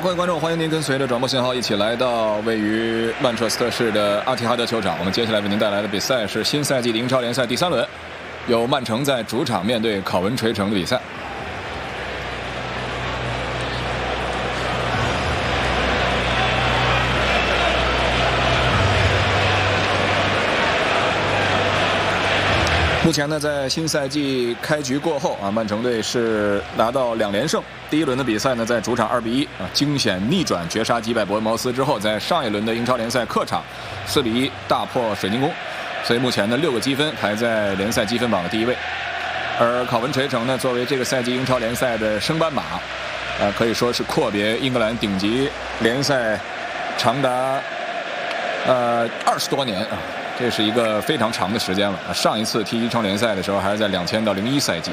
各位观众，欢迎您跟随着转播信号一起来到位于曼彻斯特市的阿提哈德球场。我们接下来为您带来的比赛是新赛季的英超联赛第3轮，由曼城在主场面对考文垂城的比赛。目前呢，在新赛季开局过后啊，曼城队是拿到2连胜。第一轮的比赛呢，在主场2-1惊险逆转绝杀击败伯恩茅斯之后，在上一轮的英超联赛客场4-1大破水晶宫，所以目前呢6个积分排在联赛积分榜的第1位。而考文垂城呢，作为这个赛季英超联赛的升班马，可以说是阔别英格兰顶级联赛长达20多年啊。这是一个非常长的时间了。上一次踢英超联赛的时候还是在2000到01赛季。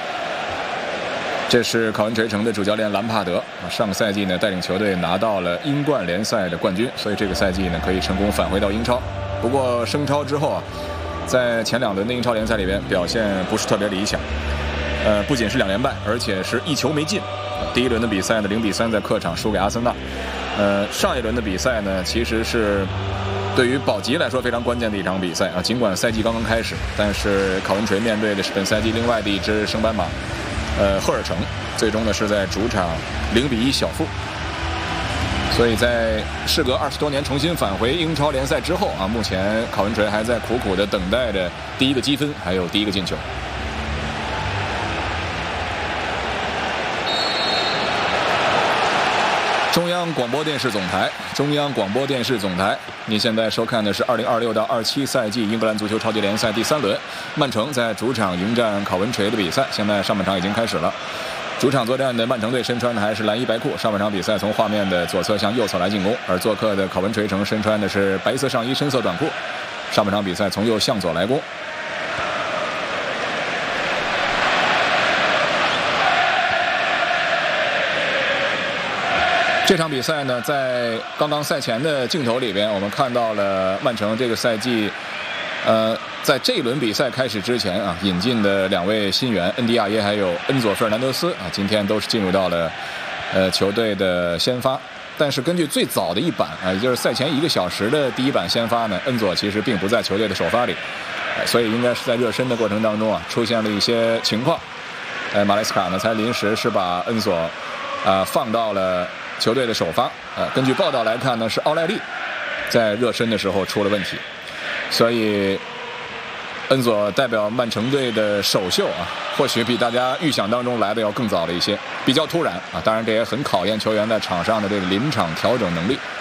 这是考文垂城的主教练兰帕德上个赛季呢带领球队拿到了英冠联赛的冠军，所以这个赛季呢可以成功返回到英超。不过升超之后啊，在前2轮的英超联赛里边表现不是特别理想。不仅是2连败，而且是1球没进。第一轮的比赛呢0-3在客场输给阿森纳。上一轮的比赛呢其实是对于保级来说非常关键的一场比赛啊！尽管赛季刚刚开始，但是考文垂面对的是本赛季另外的一支升班马，赫尔城，最终呢是在主场0-1小负。所以在事隔20多年重新返回英超联赛之后啊，目前考文垂还在苦苦的等待着第1个积分，还有第1个进球。中央广播电视总台，你现在收看的是2026到27赛季英格兰足球超级联赛第3轮，曼城在主场迎战考文垂的比赛。现在上半场已经开始了，主场作战的曼城队身穿的还是蓝衣白裤，上半场比赛从画面的左侧向右侧来进攻，而做客的考文垂城身穿的是白色上衣深色短裤，上半场比赛从右向左来攻。这场比赛呢，在刚刚赛前的镜头里边，我们看到了曼城这个赛季，在这一轮比赛开始之前啊，引进的2位新援恩迪亚耶还有恩佐费尔南德斯啊，今天都是进入到了球队的先发。但是根据最早的一版啊，也就是赛前1个小时的第1版先发呢，恩佐其实并不在球队的首发里，所以应该是在热身的过程当中啊，出现了一些情况，马莱斯卡呢才临时是把恩佐放到了球队的首发。根据报道来看呢，是奥莱利在热身的时候出了问题，所以恩佐代表曼城队的首秀啊，或许比大家预想当中来的要更早了一些，比较突然啊。当然这也很考验球员在场上的这个临场调整能力。